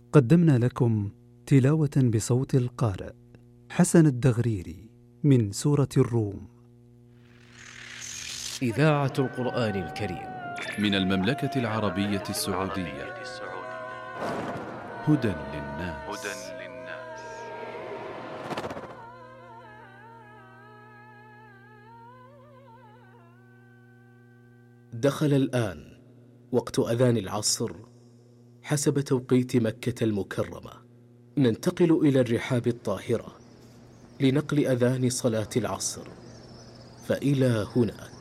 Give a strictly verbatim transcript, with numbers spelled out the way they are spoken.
قدمنا لكم تلاوة بصوت القارئ حسن الدغريري من سورة الروم. إذاعة القرآن الكريم من المملكة العربية السعودية. هدى للناس. دخل الآن وقت أذان العصر حسب توقيت مكة المكرمة. ننتقل إلى الرحاب الطاهرة لنقل أذان صلاة العصر، فإلى هناك.